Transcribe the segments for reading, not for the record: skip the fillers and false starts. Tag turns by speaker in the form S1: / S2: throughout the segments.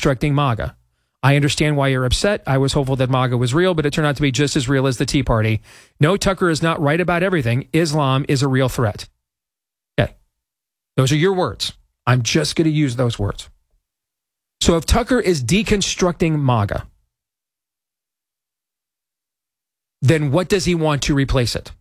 S1: deconstructing MAGA. I understand why you're upset. I was hopeful that MAGA was real, but it turned out to be just as real as the Tea Party. No, Tucker is not right about everything. Islam is a real threat. Okay. Those are your words. I'm just going to use those words. So if Tucker is deconstructing MAGA, then what does he want to replace it?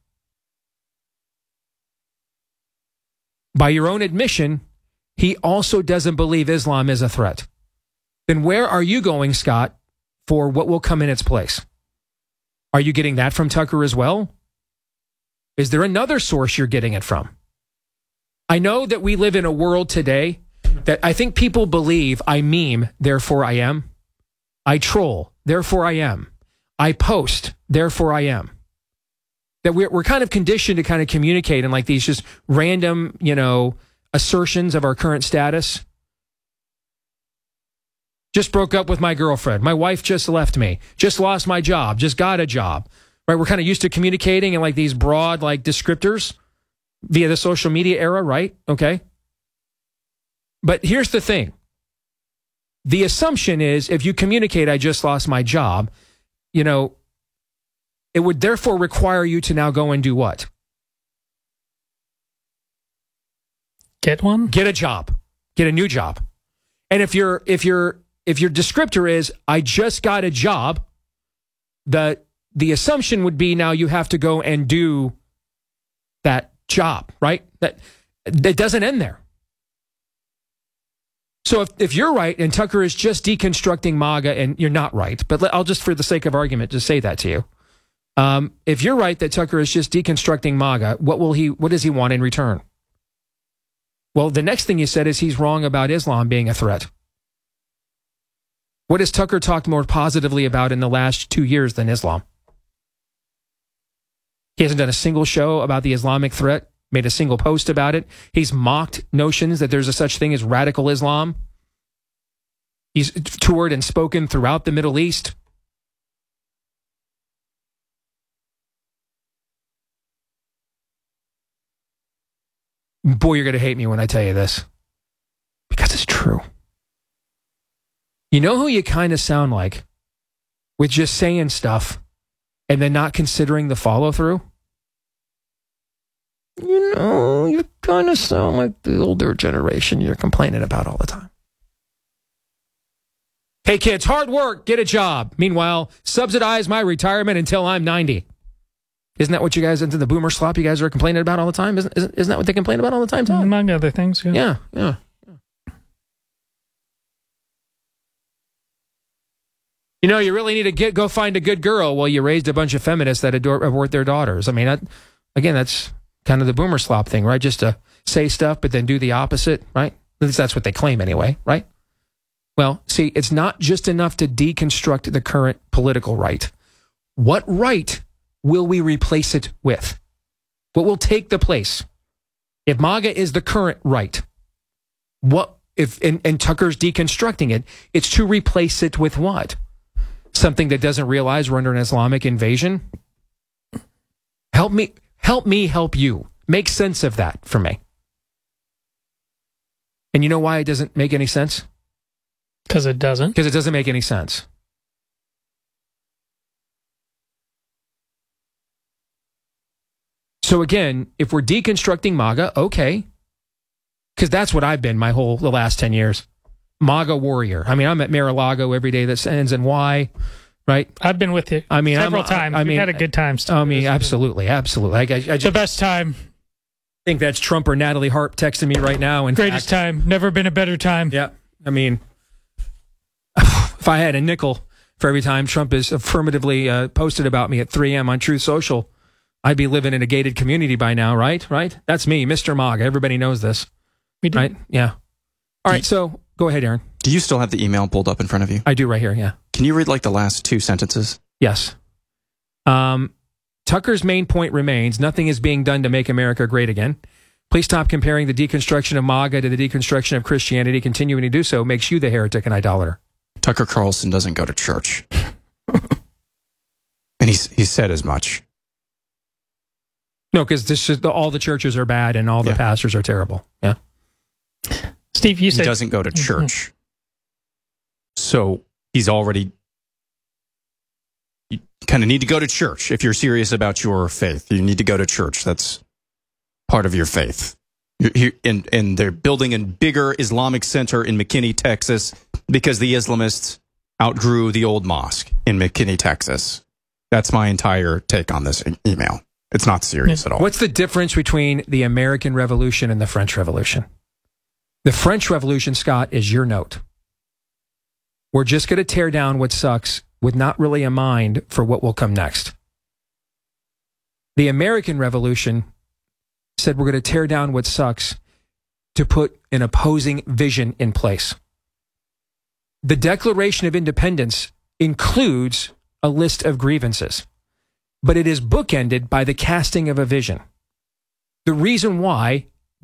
S1: By your own admission, he also doesn't believe Islam is a threat. Then where are you going, Scott, for what will come in its place? Are you getting that from Tucker as well? Is there another source you're getting it from? I know that we live in a world today that I think people believe I meme, therefore I am. I troll, therefore I am. I post, therefore I am. That we're kind of conditioned to kind of communicate in like these just random, assertions of our current status. Just broke up with my girlfriend. My wife just left me. Just lost my job. Just got a job. Right? We're kind of used to communicating in like these broad like descriptors via the social media era, right? Okay. But here's the thing. The assumption is if you communicate, I just lost my job, it would therefore require you to now go and do what?
S2: Get one?
S1: Get a job. Get a new job. And if your descriptor is, I just got a job, the assumption would be now you have to go and do that job, right? That doesn't end there. So if you're right and Tucker is just deconstructing MAGA, and you're not right, but I'll just for the sake of argument just say that to you. If you're right that Tucker is just deconstructing MAGA, what does he want in return? Well, the next thing you said is he's wrong about Islam being a threat. What has Tucker talked more positively about in the last 2 years than Islam? He hasn't done a single show about the Islamic threat, made a single post about it. He's mocked notions that there's a such thing as radical Islam. He's toured and spoken throughout the Middle East. Boy, you're going to hate me when I tell you this. Because it's true. You know who you kind of sound like with just saying stuff and then not considering the follow-through? You kind of sound like the older generation you're complaining about all the time. Hey, kids, hard work, get a job. Meanwhile, subsidize my retirement until I'm 90. Isn't that what you guys, into the boomer slop you guys are complaining about all the time? Isn't that what they complain about all the time, Tom?
S2: Among other things, yeah.
S1: Yeah. You really need to go find a good girl. Well, you raised a bunch of feminists that abort their daughters. I mean, that's kind of the boomer slop thing, right? Just to say stuff, but then do the opposite, right? At least that's what they claim anyway, right? Well, see, it's not just enough to deconstruct the current political right. What right will we replace it with? What will take the place? If MAGA is the current right, what if and Tucker's deconstructing it, it's to replace it with what? Something that doesn't realize we're under an Islamic invasion? Help me help you. Make sense of that for me. And you know why it doesn't make any sense?
S2: Because it doesn't.
S1: Because it doesn't make any sense. So again, if we're deconstructing MAGA, okay. Because that's what I've been the last 10 years. MAGA warrior. I mean, I'm at Mar-a-Lago every day that ends in Y, right?
S2: I've been with you several times. We've had a good time.
S1: Absolutely.
S2: The best time.
S1: I think that's Trump or Natalie Hart texting me right now.
S2: Greatest time. Never been a better time.
S1: Yeah. I mean, if I had a nickel for every time Trump has affirmatively posted about me at 3 a.m. on Truth Social, I'd be living in a gated community by now, right? Right? That's me, Mr. MAGA. Everybody knows this.
S2: We do.
S1: Right? Yeah. All right, so go ahead, Aaron.
S3: Do you still have the email pulled up in front of you?
S1: I do right here, yeah.
S3: Can you read the last 2 sentences?
S1: Yes. Tucker's main point remains, nothing is being done to make America great again. Please stop comparing the deconstruction of MAGA to the deconstruction of Christianity. Continuing to do so makes you the heretic and idolater.
S3: Tucker Carlson doesn't go to church. And he said as much.
S1: No, because all the churches are bad and all the pastors are terrible. Yeah.
S2: Steve, you said...
S3: He doesn't go to church. So he's already... You kind of need to go to church if you're serious about your faith. You need to go to church. That's part of your faith. And they're building a bigger Islamic center in McKinney, Texas, because the Islamists outgrew the old mosque in McKinney, Texas. That's my entire take on this email. It's not serious at all.
S1: What's the difference between the American Revolution and the French Revolution? The French Revolution, Scott, is your note. We're just going to tear down what sucks with not really a mind for what will come next. The American Revolution said we're going to tear down what sucks to put an opposing vision in place. The Declaration of Independence includes a list of grievances, but it is bookended by the casting of a vision. The reason why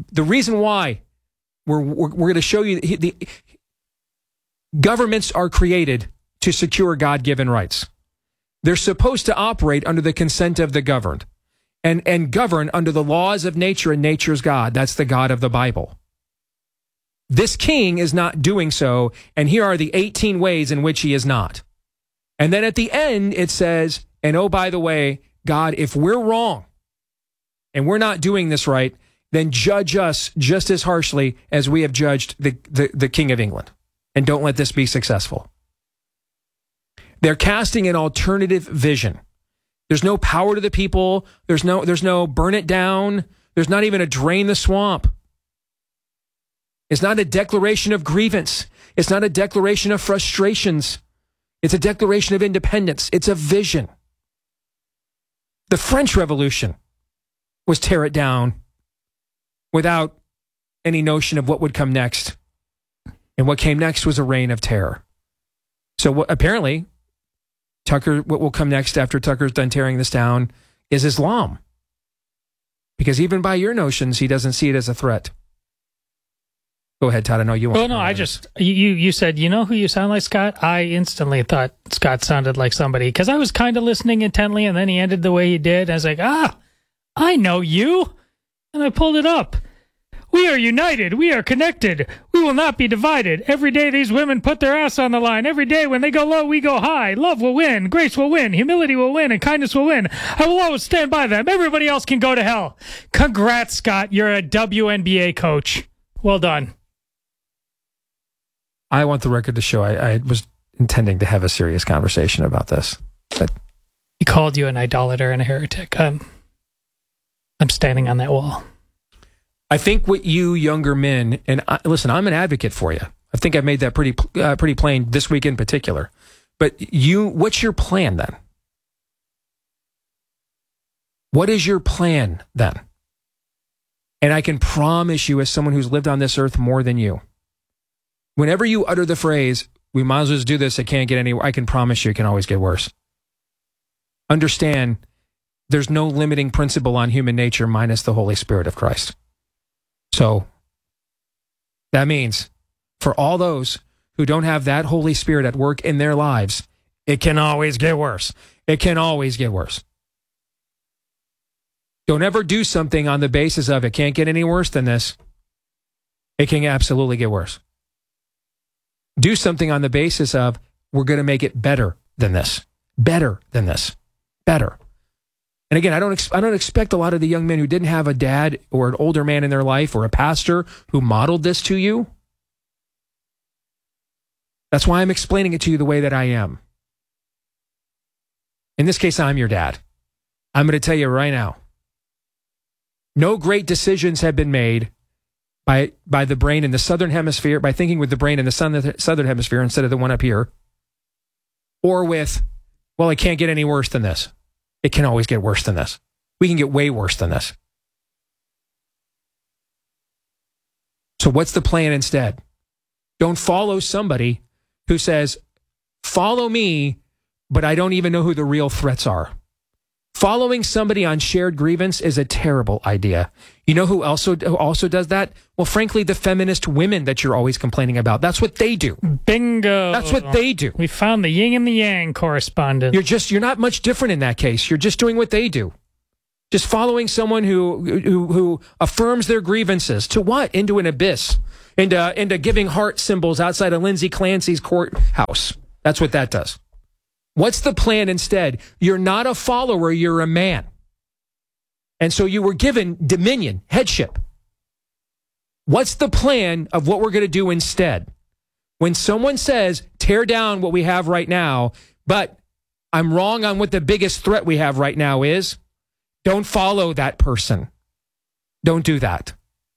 S1: we're going to show you the governments are created to secure God-given rights. They're supposed to operate under the consent of the governed and govern under the laws of nature and nature's God. That's the God of the Bible. This king is not doing so, and here are the 18 ways in which he is not. And then at the end, it says, and oh, by the way, God, if we're wrong and we're not doing this right, then judge us just as harshly as we have judged the King of England. And don't let this be successful. They're casting an alternative vision. There's no power to the people. There's no burn it down. There's not even a drain the swamp. It's not a declaration of grievance. It's not a declaration of frustrations. It's a declaration of independence. It's a vision. The French Revolution was tear it down without any notion of what would come next. And what came next was a reign of terror. So apparently, what will come next after Tucker's done tearing this down is Islam. Because even by your notions, he doesn't see it as a threat. Go ahead, Todd. I know you want.
S2: Well, no, I just you said, you know who you sound like, Scott? I instantly thought Scott sounded like somebody because I was kind of listening intently, and then he ended the way he did. I was like, I know you, and I pulled it up. We are united. We are connected. We will not be divided. Every day these women put their ass on the line. Every day when they go low, we go high. Love will win. Grace will win. Humility will win. And kindness will win. I will always stand by them. Everybody else can go to hell. Congrats, Scott. You're a WNBA coach. Well done.
S1: I want the record to show I was intending to have a serious conversation about this. But
S2: he called you an idolater and a heretic. I'm standing on that wall.
S1: I think what you younger men, and listen, I'm an advocate for you. I think I've made that pretty plain this week in particular. But what's your plan then? What is your plan then? And I can promise you, as someone who's lived on this earth more than you, whenever you utter the phrase, we might as well just do this, it can't get anywhere, I can promise you it can always get worse. Understand, there's no limiting principle on human nature minus the Holy Spirit of Christ. So that means for all those who don't have that Holy Spirit at work in their lives, it can always get worse. It can always get worse. Don't ever do something on the basis of it can't get any worse than this. It can absolutely get worse. Do something on the basis of we're going to make it better than this. Better than this. Better. And again, I don't expect a lot of the young men who didn't have a dad or an older man in their life or a pastor who modeled this to you. That's why I'm explaining it to you the way that I am. In this case, I'm your dad. I'm going to tell you right now, no great decisions have been made by the brain in the southern hemisphere, by thinking with the brain in the southern hemisphere instead of the one up here, or with, well, it can't get any worse than this. It can always get worse than this. We can get way worse than this. So what's the plan instead? Don't follow somebody who says, follow me, but I don't even know who the real threats are. Following somebody on shared grievance is a terrible idea. You know who also does that? Well, frankly, the feminist women that you're always complaining about. That's what they do.
S2: Bingo.
S1: That's what they do.
S2: We found the yin and the yang correspondent.
S1: You're not much different in that case. You're just doing what they do. Just following someone who affirms their grievances. To what? Into an abyss. Into giving heart symbols outside of Lindsay Clancy's courthouse. That's what that does. What's the plan instead? You're not a follower, you're a man. And so you were given dominion, headship. What's the plan of what we're going to do instead? When someone says, tear down what we have right now, but I'm wrong on what the biggest threat we have right now is, don't follow that person. Don't do that.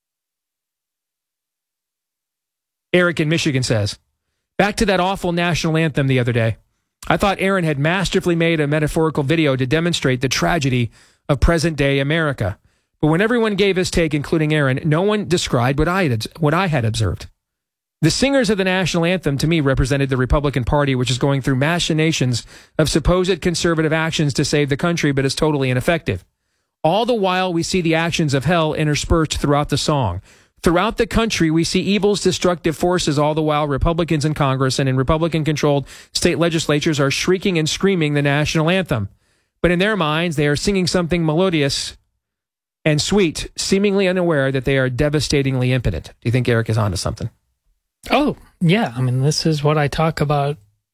S1: Eric in Michigan says, back to that awful national anthem the other day. I thought Aaron had masterfully made a metaphorical video to demonstrate the tragedy of present-day America. But when everyone gave his take, including Aaron, no one described what I had observed. The singers of the national anthem, to me, represented the Republican Party, which is going through machinations of supposed conservative actions to save the country, but is totally ineffective. All the while, we see the actions of hell interspersed throughout the song. Throughout the country, we see evil's destructive forces, all the while Republicans in Congress and in Republican-controlled state legislatures are shrieking and screaming the national anthem. But in their minds, they are singing something melodious and sweet, seemingly unaware that they are devastatingly impotent. Do you think Eric is onto something?
S2: Oh, yeah. I mean, this is what I talk about,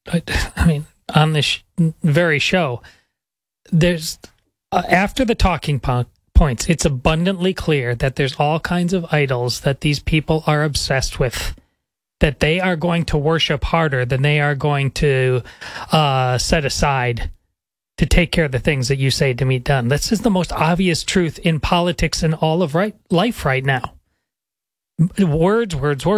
S2: on this very show. There's, after the talking points, it's abundantly clear that there's all kinds of idols that these people are obsessed with, that they are going to worship harder than they are going to set aside to take care of the things that you say to me done. This is the most obvious truth in politics and all of life right now. Words.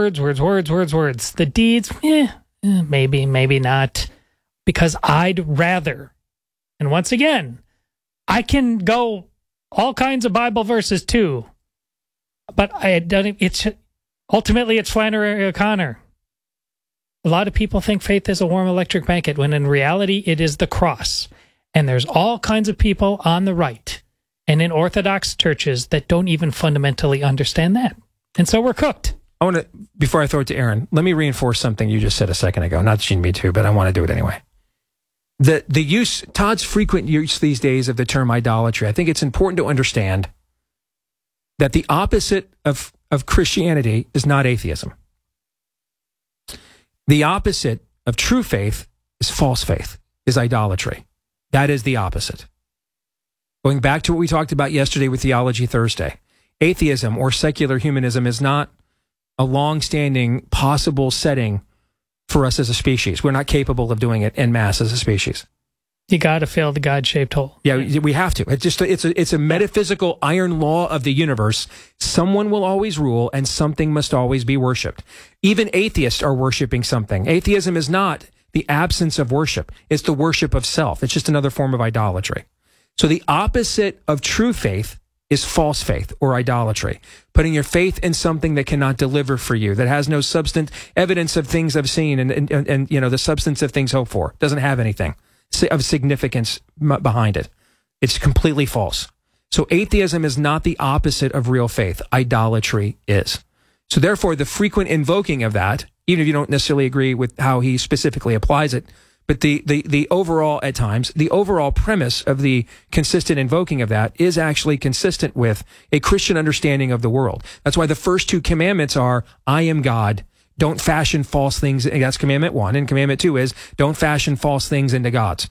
S2: The deeds, maybe, maybe not. Because I'd rather, and once again, I can go all kinds of Bible verses too, but ultimately it's Flannery O'Connor. A lot of people think faith is a warm electric blanket, when in reality it is the cross. And there's all kinds of people on the right and in Orthodox churches that don't even fundamentally understand that. And so we're cooked.
S1: I want to, before I throw it to Aaron, let me reinforce something you just said a second ago. Not that you need me to, but I want to do it anyway. The use, Todd's frequent use these days of the term idolatry, I think it's important to understand that the opposite of Christianity is not atheism. The opposite of true faith is false faith, is idolatry. That is the opposite. Going back to what we talked about yesterday with Theology Thursday, atheism or secular humanism is not a long-standing possible setting for us as a species. We're not capable of doing it en masse as a species.
S2: You got to fill the God-shaped hole.
S1: Yeah, we have to. It's a metaphysical iron law of the universe. Someone will always rule, and something must always be worshipped. Even atheists are worshiping something. Atheism is not the absence of worship. It's the worship of self. It's just another form of idolatry. So the opposite of true faith is false faith or idolatry. Putting your faith in something that cannot deliver for you, that has no substance, evidence of things I've seen, and the substance of things hoped for. Doesn't have anything of significance behind it. It's completely false. So atheism is not the opposite of real faith. Idolatry is. So therefore, the frequent invoking of that, even if you don't necessarily agree with how he specifically applies it, but the overall, at times, the overall premise of the consistent invoking of that is actually consistent with a Christian understanding of the world. That's why the first two commandments are, I am God. Don't fashion false things. That's commandment 1. And commandment 2 is, don't fashion false things into gods.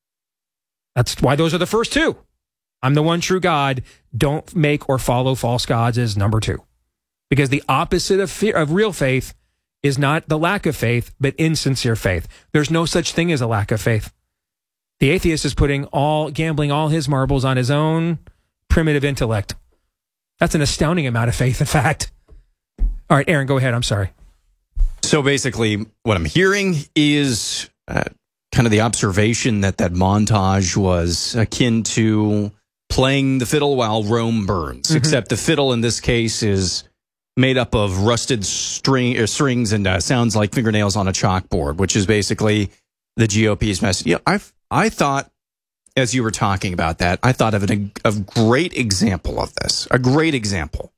S1: That's why those are the first two. I'm the one true God. Don't make or follow false gods is number 2. Because the opposite of real faith is not the lack of faith, but insincere faith. There's no such thing as a lack of faith. The atheist is gambling all his marbles on his own primitive intellect. That's an astounding amount of faith, in fact. All right, Aaron, go ahead. I'm sorry.
S3: So basically, what I'm hearing is kind of the observation that montage was akin to playing the fiddle while Rome burns, except the fiddle in this case is made up of rusted strings and sounds like fingernails on a chalkboard, which is basically the GOP's message. Yeah, I thought, as you were talking about that, I thought of a great example of this, a great example.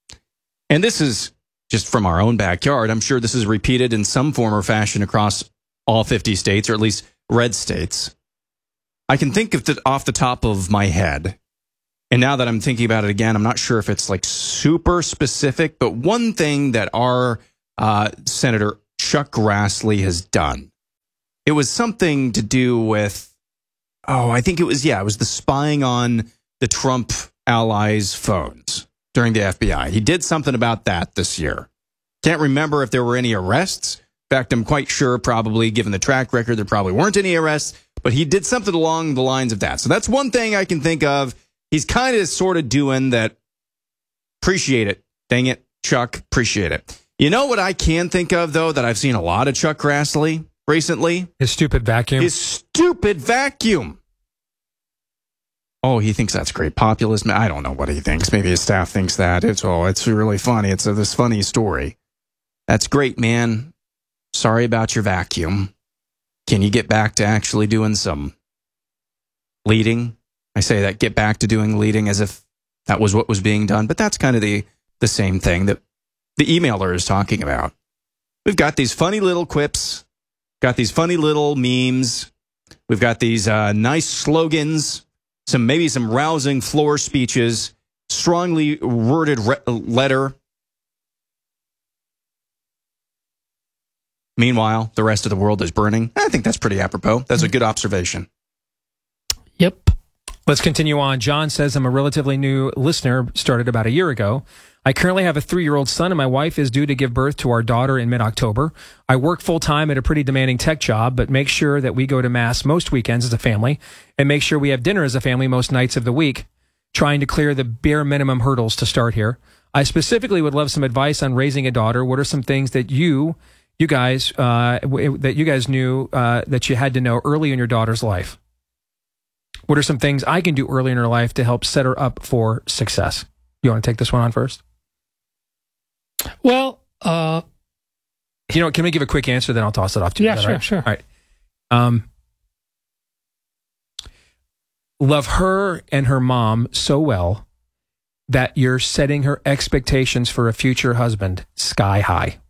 S3: And this is just from our own backyard. I'm sure this is repeated in some form or fashion across all 50 states, or at least red states. I can think of it off the top of my head And now that I'm thinking about it again, I'm not sure if it's like super specific, but one thing that our Senator Chuck Grassley has done, it was something to do with, I think it was the spying on the Trump allies' phones during the FBI. He did something about that this year. Can't remember if there were any arrests. In fact, I'm quite sure probably, given the track record, there probably weren't any arrests, but he did something along the lines of that. So that's one thing I can think of. He's kind of sort of doing that. Appreciate it. Dang it, Chuck. Appreciate it. You know what I can think of, though, that I've seen a lot of Chuck Grassley recently?
S1: His stupid vacuum.
S3: His stupid vacuum. Oh, he thinks that's great populism. I don't know what he thinks. Maybe his staff thinks that. It's really funny. It's this funny story. That's great, man. Sorry about your vacuum. Can you get back to actually doing some leading? I say that, get back to doing leading as if that was what was being done. But that's kind of the same thing that the emailer is talking about. We've got these funny little quips, got these funny little memes. We've got these nice slogans, maybe some rousing floor speeches, strongly worded letter. Meanwhile, the rest of the world is burning. I think that's pretty apropos. That's a good observation.
S2: Yep.
S1: Let's continue on. John says, I'm a relatively new listener, started about a year ago. I currently have a 3-year-old son, and my wife is due to give birth to our daughter in mid-October. I work full-time at a pretty demanding tech job, but make sure that we go to Mass most weekends as a family, and make sure we have dinner as a family most nights of the week, trying to clear the bare minimum hurdles to start here. I specifically would love some advice on raising a daughter. What are some things that you guys knew that you had to know early in your daughter's life? What are some things I can do early in her life to help set her up for success? You want to take this one on first?
S2: Well,
S1: can we give a quick answer, then I'll toss it off to you?
S2: Yeah, sure.
S1: All right. Love her and her mom so well that you're setting her expectations for a future husband sky high.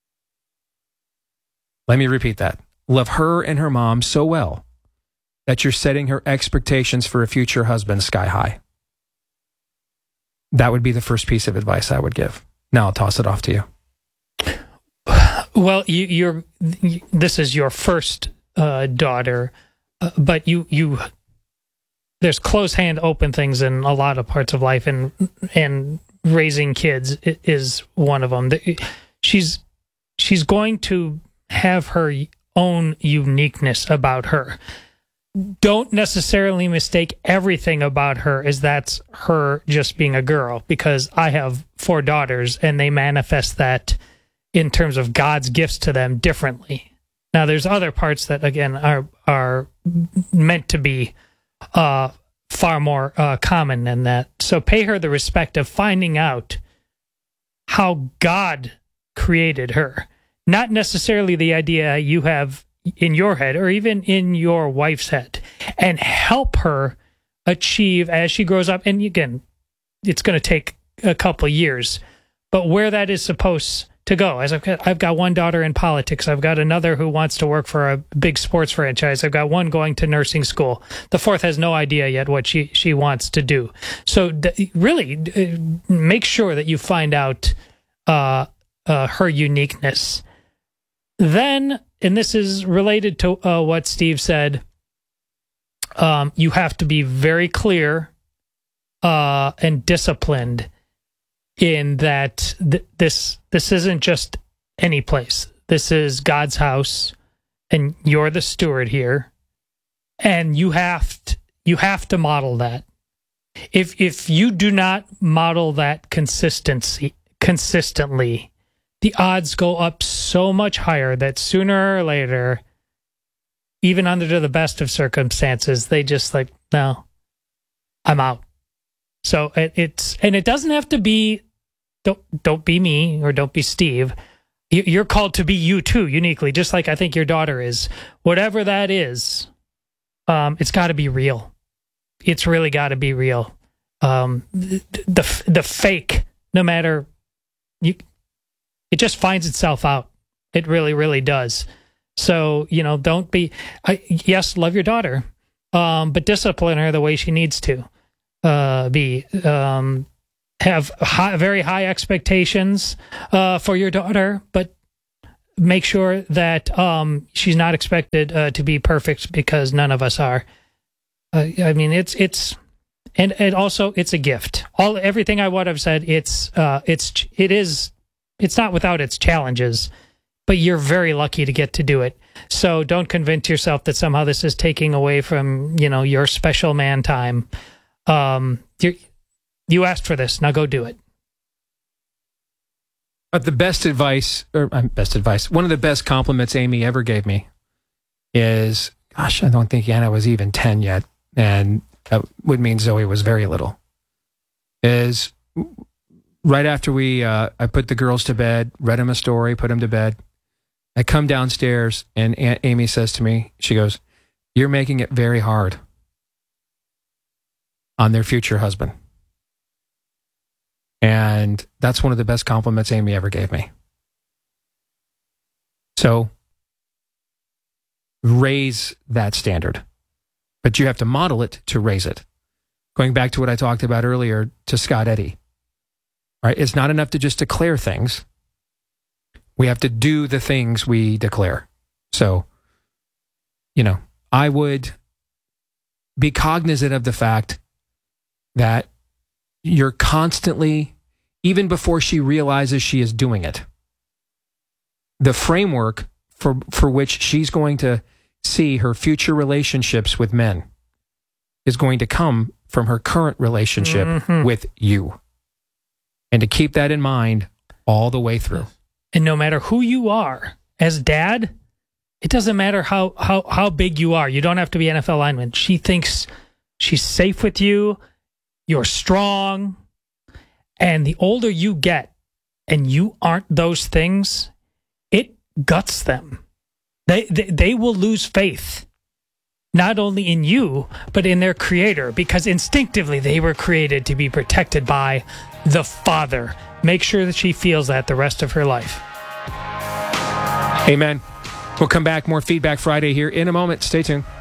S1: Let me repeat that. Love her and her mom so well that you're setting her expectations for a future husband sky high. That would be the first piece of advice I would give. Now I'll toss it off to you.
S2: Well, this is your first daughter, but you there's close hand open things in a lot of parts of life, and raising kids is one of them. She's going to have her own uniqueness about her. Don't necessarily mistake everything about her as that's her just being a girl, because I have 4 daughters and they manifest that in terms of God's gifts to them differently. Now, there's other parts that, again, are meant to be far more common than that. So pay her the respect of finding out how God created her, not necessarily the idea you have in your head or even in your wife's head, and help her achieve as she grows up. And again, it's going to take a couple of years, but where that is supposed to go. As I've got one daughter in politics. I've got another who wants to work for a big sports franchise. I've got one going to nursing school. The fourth has no idea yet what she wants to do. So really make sure that you find out her uniqueness. Then, and this is related to what Steve said, you have to be very clear and disciplined in that this isn't just any place. This is God's house, and you're the steward here, and you have to model that. If you do not model that consistently, the odds go up so much higher that sooner or later, even under the best of circumstances, they just like, no, I'm out. So it doesn't have to be, don't be me or don't be Steve. You're called to be you too, uniquely, just like I think your daughter is. Whatever that is, it's got to be real. It's really got to be real. The fake, no matter it just finds itself out. It really, really does. So, don't be, yes, love your daughter, but discipline her the way she needs to. be. Have very high expectations for your daughter, but make sure that she's not expected to be perfect, because none of us are. I mean, it's also it's a gift. Everything I would have said, it's not without its challenges, but you're very lucky to get to do it. So don't convince yourself that somehow this is taking away from your special man time. You asked for this. Now go do it.
S1: But the best advice, one of the best compliments Amy ever gave me is, gosh, I don't think Anna was even 10 yet, and that would mean Zoe was very little, is right after I put the girls to bed, read them a story, put them to bed, I come downstairs, and Aunt Amy says to me, she goes, "You're making it very hard on their future husband." And that's one of the best compliments Amy ever gave me. So raise that standard, but you have to model it to raise it. Going back to what I talked about earlier to Scott Eddy, right? It's not enough to just declare things. We have to do the things we declare. So, I would be cognizant of the fact that you're constantly, even before she realizes she is doing it, the framework for which she's going to see her future relationships with men is going to come from her current relationship with you. And to keep that in mind all the way through.
S2: And no matter who you are as dad, it doesn't matter how big you are. You don't have to be NFL lineman. She thinks she's safe with you. You're strong, and the older you get and you aren't those things, it guts them. They will lose faith, not only in you, but in their creator, because instinctively they were created to be protected by the Father. Make sure that she feels that the rest of her life.
S1: Amen. We'll come back, more Feedback Friday here in a moment. Stay tuned.